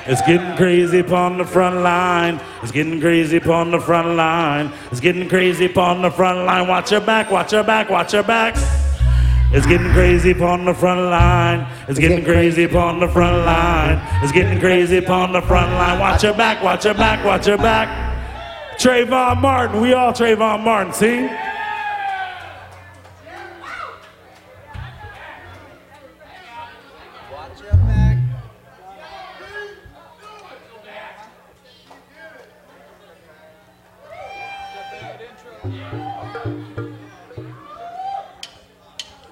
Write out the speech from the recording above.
It's getting crazy upon the front line. It's getting crazy upon the front line. It's getting crazy upon the front line. Watch your back, watch your back, watch your back. It's getting crazy upon the front line. It's getting crazy upon the front line. It's getting crazy upon the front line. Watch your back, watch your back, watch your back. Trayvon Martin, we all Trayvon Martin, see? Watch your back. Intro.